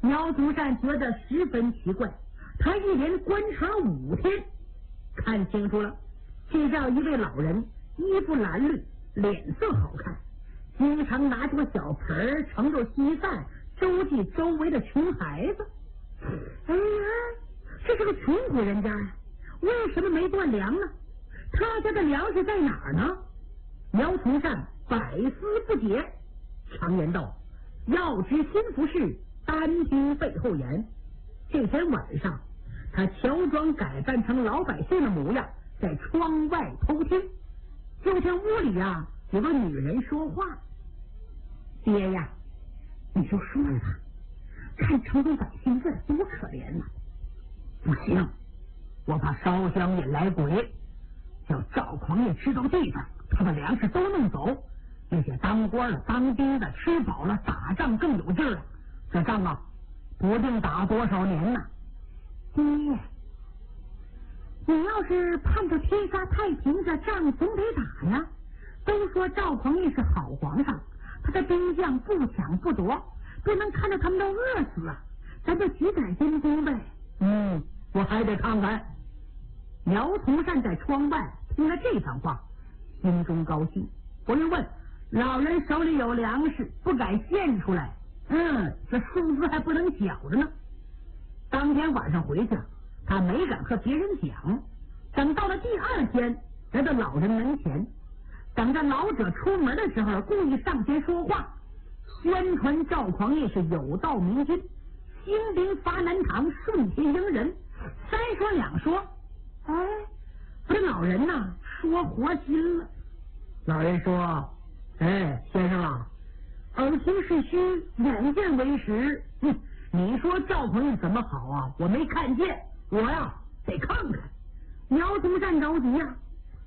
苗宗善觉得十分奇怪，他一连观察5天，看清楚了，这叫一位老人，衣服蓝绿，脸色好看，经常拿着个小盆盛着稀饭周济周围的穷孩子。哎呀，这是个穷苦人家呀，为什么没断粮呢？他家的粮食在哪儿呢？苗从善百思不解。常言道，要知心腹事，单听背后言。这天晚上，他乔装改扮成老百姓的模样，在窗外偷听。就听屋里呀有个女人说话：“爹呀，你就说吧，看城中百姓这多可怜呐！不行，我把烧香引来鬼，叫赵匡胤知道地方，他把粮食都弄走。那些当官的、当兵的吃饱了，打仗更有劲儿了。这仗啊，不定打多少年呢。爹，你要是盼着天下太平，这仗总得打呀。都说赵匡胤是好皇上，他的兵将不抢不夺，不能看着他们都饿死啊。咱就举点阴功呗。我还得看看。苗从善在窗外听了这番话，心中高兴，我又问：老人手里有粮食，不敢献出来，这数字还不能小着呢。当天晚上回去，他没敢和别人讲。等到了第2天，来到老人门前，等着老者出门的时候，故意上前说话，宣传赵匡胤是有道明君，兴兵伐南唐，顺天迎人。3说2说，这老人呐说活心了。老人说：先生啊，耳听是虚，眼见为实。你说赵匡胤怎么好啊？我没看见，我呀得看看。苗从善着急呀，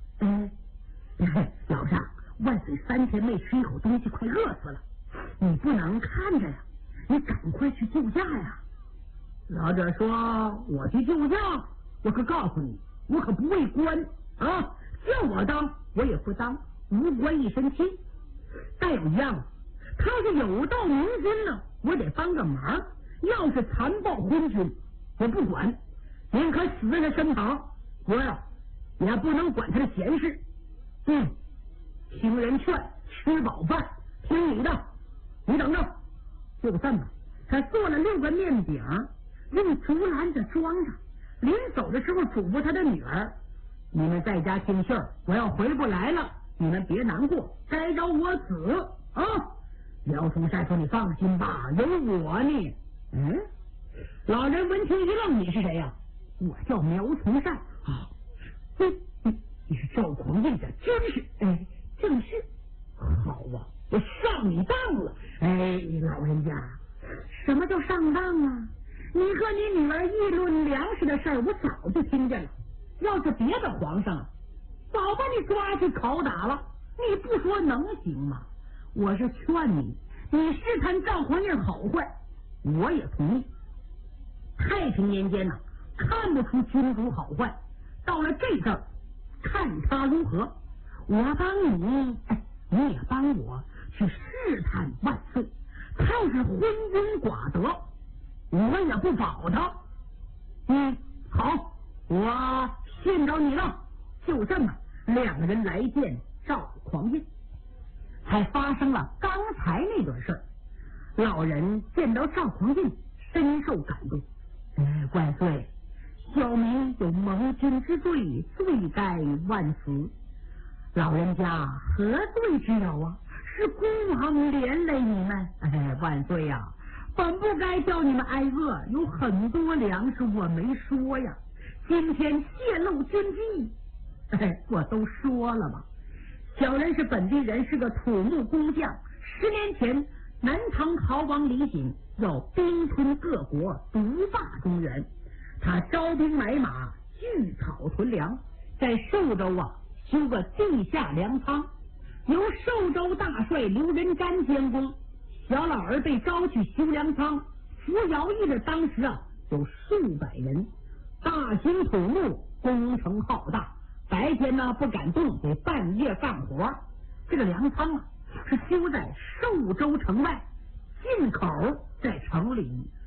老丈，万岁3天没吃一口东西，快饿死了，你不能看着呀，你赶快去救驾呀。老者说：我去救驾，我可告诉你，我可不为官啊，叫我当我也不当，无官一身轻。再有一样，他是有道明君呢，我得帮个忙。要是残暴昏君，我不管，您可死在他身旁，我呀也不能管他的闲事。听人劝，吃饱饭，听你的。你等着。就这么，他做了6个面饼，用竹篮子装着，临走的时候嘱咐他的女儿：你们在家听信儿，我要回不来了，你们别难过，该着我死啊！苗从善说：你放心吧，有我呢。老人闻听一愣：你是谁呀？我叫苗从善啊。你是赵匡胤的军士？正是。好啊，我上你当了。老人家，什么叫上当啊？你和你女儿议论粮食的事儿，我早就听见了。要是别的皇上早把你抓去拷打了，你不说能行吗？我是劝你，你试探赵匡胤好坏，我也同意。太平年间看不出君主好坏，到了这阵儿，看他如何。我帮你，你也帮我，去试探万岁。他要是昏庸寡德，我也不保他。好，我信着你了。就这么，2个人来见赵匡胤，才发生了刚才那段事儿。老人见到赵匡胤，深受感动。万岁，小民有蒙君之罪，罪该万死。老人家何罪之有啊？是孤王连累你们。万岁呀，本不该叫你们挨饿，有很多粮食我没说呀。今天泄露军机，我都说了嘛。小人是本地人，是个土木工匠。10年前，南唐逃亡李锦要兵吞各国，独霸中原。他招兵买马，聚草屯粮，在寿州修个地下粮仓，由寿州大帅刘仁瞻监工。小老儿被招去修粮仓，服徭役的当时有数百人。大兴土木，工程浩大，白天不敢动，得半夜干活。这个粮仓是修在寿州城外，进口在城里。